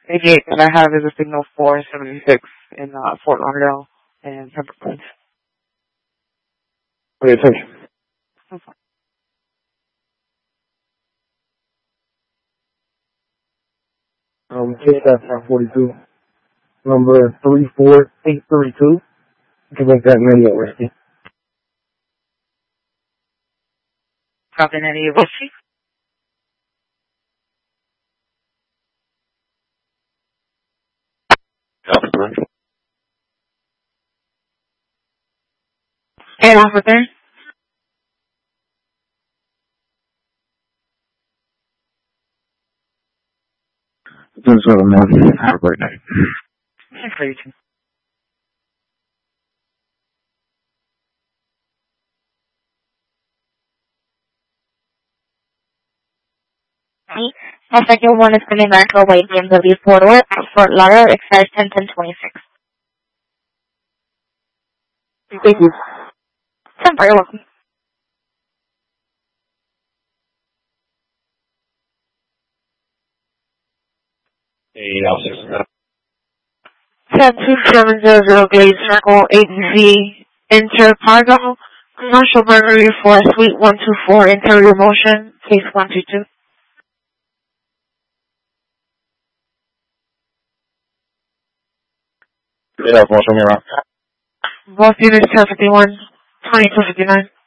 88 that I have is a signal 476 in Fort Lauderdale and Pembroke. Pay attention. Take that 542. Number 34832. You can make that many at Whiskey. Copy any of Whiskey. And off there. Thanks for man. Have a great night. Thanks for you too. Second one is coming back away BMW 4-door at Fort Lauderdale, expires 10/10/26. Thank you. You're welcome. Hey, officer. 12700 Glaze Circle 8Z Enter Cargo Commercial Burglary for Suite 124 Interior Motion Case 122. Yeah, what's going on? Both units 1051 2259.